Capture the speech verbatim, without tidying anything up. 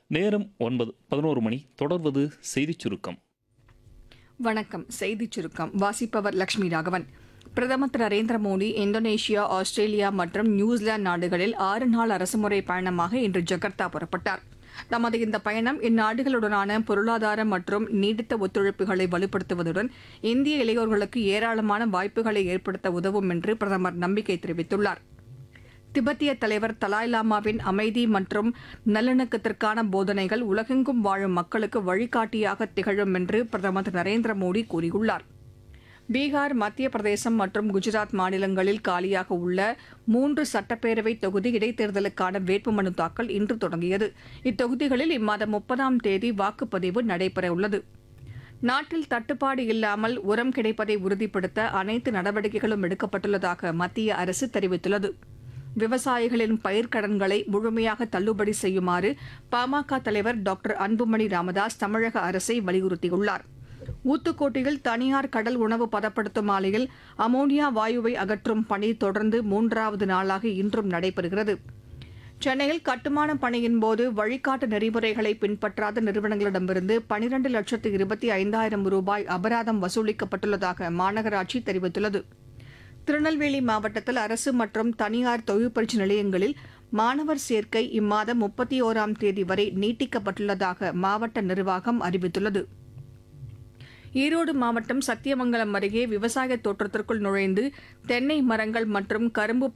நேரம் ஒன்பது பதினோரு மணி. தொடர்வது செய்திச் சுருக்கம். வணக்கம். செய்திச் சுருக்கம் வாசிப்பவர் லட்சுமி ராகவன். பிரதமர் திரு நரேந்திர மோடி இந்தோனேஷியா, ஆஸ்திரேலியா மற்றும் நியூசிலாந்து நாடுகளில் ஆறு நாள் அரசுமுறை பயணமாக இன்று ஜகார்த்தா புறப்பட்டார். தமது இந்த பயணம் இந்நாடுகளுடனான பொருளாதார மற்றும் நீடித்த ஒத்துழைப்புகளை வலுப்படுத்துவதுடன் இந்திய இளையோர்களுக்கு ஏராளமான வாய்ப்புகளை ஏற்படுத்த உதவும் என்று பிரதமர் நம்பிக்கை தெரிவித்துள்ளார். திபெத்திய தலைவர் தலாய் லாமாவின் அமைதி மற்றும் நல்லிணக்கத்திற்கான போதனைகள் உலகெங்கும் வாழும் மக்களுக்கு வழிகாட்டியாக திகழும் என்று பிரதமர் திரு நரேந்திர மோடி கூறியுள்ளார். பீகார், மத்திய பிரதேசம் மற்றும் குஜராத் மாநிலங்களில் காலியாக உள்ள மூன்று சட்டப்பேரவை தொகுதி இடைத்தேர்தலுக்கான வேட்புமனு தாக்கல் இன்று தொடங்கியது. இத்தொகுதிகளில் இம்மாதம் முப்பதாம் தேதி வாக்குப்பதிவு நடைபெறவுள்ளது. நாட்டில் தட்டுப்பாடு இல்லாமல் உரம் கிடைப்பதை உறுதிப்படுத்த அனைத்து நடவடிக்கைகளும் எடுக்கப்பட்டுள்ளதாக மத்திய அரசு தெரிவித்துள்ளது. விவசாயிகளின் பயிர்க்கடன்களை முழுமையாக தள்ளுபடி செய்யுமாறு பாமக தலைவர் டாக்டர் அன்புமணி ராமதாஸ் தமிழக அரசை வலியுறுத்தியுள்ளார். ஊத்துக்கோட்டையில் தனியார் கடல் உணவு பதப்படுத்தும் ஆலையில் அமோனியா வாயுவை அகற்றும் பணி தொடர்ந்து மூன்றாவது நாளாக இன்றும் நடைபெறுகிறது. சென்னையில் கட்டுமான பணியின் போது வழிகாட்டு நெறிமுறைகளை பின்பற்றாத நிறுவனங்களிடமிருந்து பனிரண்டு லட்சத்து இருபத்தி ஐந்தாயிரம் ரூபாய் அபராதம் வசூலிக்கப்பட்டுள்ளதாக மாநகராட்சி தெரிவித்துள்ளது. திருநெல்வேலி மாவட்டத்தில் அரசு மற்றும் தனியார் தொழிற்பயிற்சி நிலையங்களில் மாணவர் சேர்க்கை இம்மாதம் முப்பத்தி ஓராம் தேதி வரை நீட்டிக்கப்பட்டுள்ளதாக மாவட்ட நிர்வாகம் அறிவித்துள்ளது. ஈரோடு மாவட்டம் சத்தியமங்கலம் அருகே விவசாய தோட்டத்திற்குள் நுழைந்து தென்னை மரங்கள் மற்றும் கரும்பு